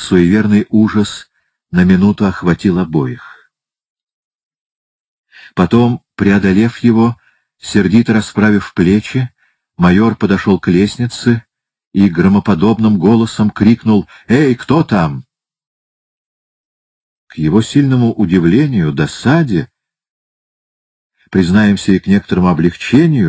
суеверный ужас на минуту охватил обоих. Потом, преодолев его, сердито расправив плечи, майор подошел к лестнице и громоподобным голосом крикнул: «Эй, кто там?» К его сильному удивлению, досаде, признаемся, и к некоторому облегчению,